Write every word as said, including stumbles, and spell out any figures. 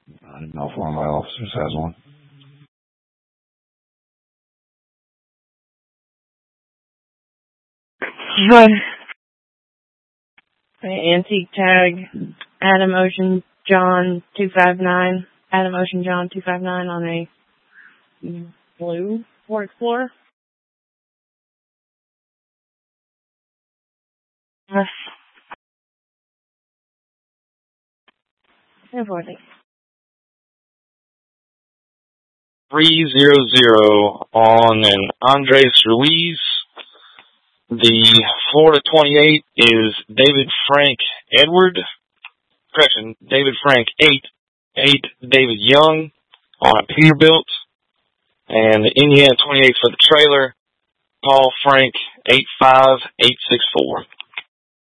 I didn't know if one of my officers has one. Run. Antique tag, Adam Ocean John two five nine. Adam Ocean John two five nine on a blue Ford Explorer. Yes. Avoiding. three zero zero on an Andres Ruiz. The Florida twenty-eight is David Frank Edward. Correction, David Frank eight. eight David Young on a Peterbilt. And the Indiana twenty-eight for the trailer, Paul Frank eight five eight six four.